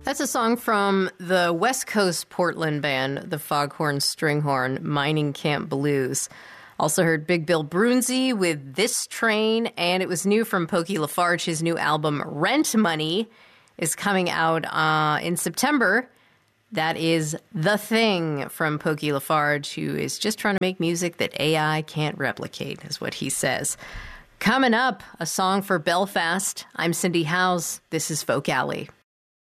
That's a song from the West Coast Portland band, the Foghorn Stringhorn, Mining Camp Blues. Also heard Big Bill Broonzy with This Train, and it was new from Pokey LaFarge. His new album, Rent Money, is coming out in September. That is The Thing from Pokey LaFarge, who is just trying to make music that AI can't replicate, is what he says. Coming up, a song for Belfast. I'm Cindy Howes. This is Folk Alley.